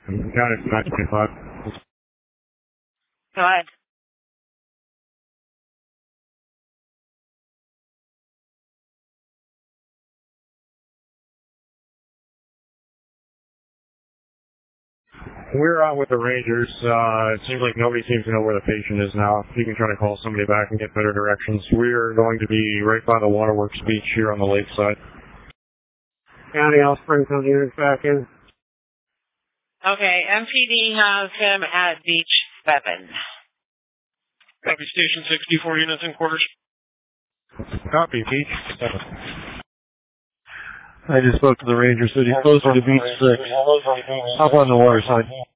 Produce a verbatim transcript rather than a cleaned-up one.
Got it, nine twenty-five. Go ahead. We're out with the Rangers. Uh, it seems like nobody seems to know where the patient is now. You can try to call somebody back and get better directions. We're going to be right by the Waterworks Beach here on the lakeside. County, all Springfield units back in. Okay, M P D has him at Beach seven. Copy, Station sixty-four units in quarters. Copy, Beach seven. I just spoke to the Ranger, said he's closer to Beach six. Hop on the water side.